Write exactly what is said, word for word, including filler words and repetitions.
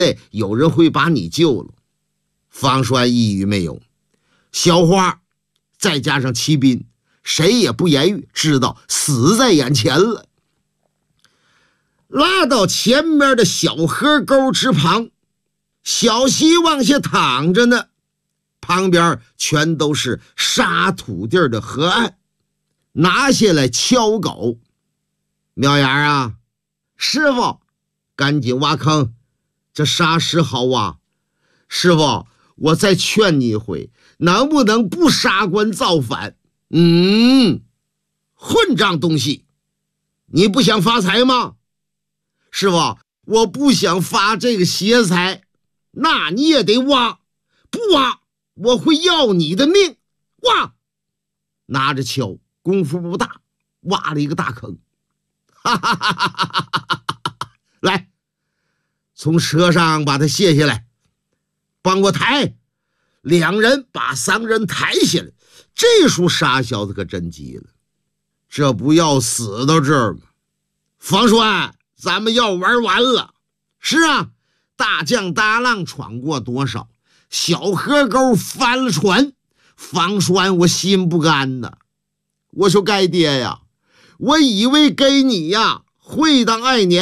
有人会把你救了。方栓一语没有，小花再加上骑兵，谁也不言语，知道死在眼前了。拉到前面的小河沟之旁，小溪往下淌着呢，旁边全都是沙土地的河岸。拿下来敲狗，苗芽啊，师傅，赶紧挖坑，这沙石好挖。师傅，我再劝你一回，能不能不杀官造反？嗯，混账东西，你不想发财吗？师傅，我不想发这个邪财，那你也得挖，不挖我会要你的命。挖，拿着锹，功夫不大，挖了一个大坑。哈哈哈哈哈哈！来，从车上把他卸下来，帮我抬。两人把三人抬下来。这时候傻小子可真急了，这不要死到这儿吗？方栓，咱们要玩完了。是啊，大江大浪闯过多少，小河沟翻了船。方栓，我心不甘呐。我说该爹呀，我以为给你呀会当爱娘。